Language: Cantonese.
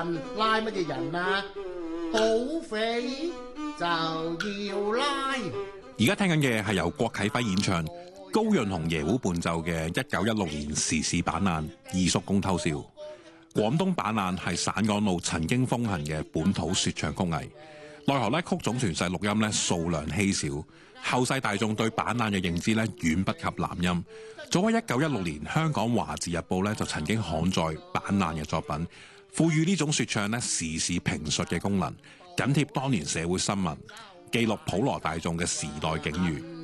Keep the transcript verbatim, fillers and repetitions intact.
人，拉乜嘢人啊？土匪就要拉。 而家聽緊嘅係由郭啟輝演唱、高潤雄爺胡伴奏嘅一九一六年時事版難《二叔公偷笑》。廣東版難係省港澳曾經風行嘅本土說唱曲藝，奈何咧曲種傳世錄音咧數量稀少，後世大眾對版難嘅認知咧遠不及南音。早喺一九一六年，香港華字日報咧就曾經刊載版難嘅作品，賦予呢種說唱咧時事評述嘅功能，緊貼當年社會新聞，記錄普羅大眾嘅時代境遇。